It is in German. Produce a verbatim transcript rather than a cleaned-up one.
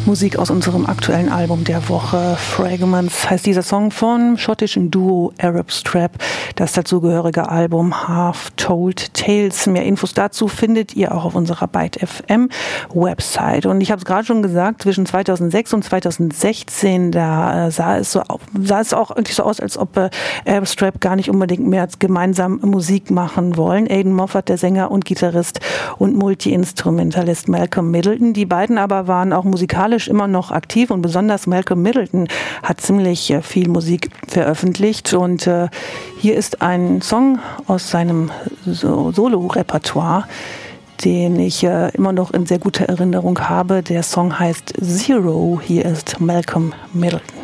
Musik aus unserem aktuellen Album der Woche. Fragments heißt dieser Song vom schottischen Duo Arab Strap. Das dazugehörige Album Half Told Tales. Mehr Infos dazu findet ihr auch auf unserer Byte F M Website. Und ich habe es gerade schon gesagt, zwischen zweitausendsechs und zweitausendsechzehn, da äh, sah es so sah es auch irgendwie so aus, als ob äh, Arab Strap gar nicht unbedingt mehr gemeinsam Musik machen wollen. Aidan Moffat, der Sänger und Gitarrist und Multi-Instrumentalist Malcolm Middleton. Die beiden aber waren auch musikalisch immer noch aktiv und besonders Malcolm Middleton hat ziemlich äh, viel Musik veröffentlicht und äh, hier ist ein Song aus seinem so Solo-Repertoire, den ich äh, immer noch in sehr guter Erinnerung habe. Der Song heißt Zero. Hier ist Malcolm Middleton.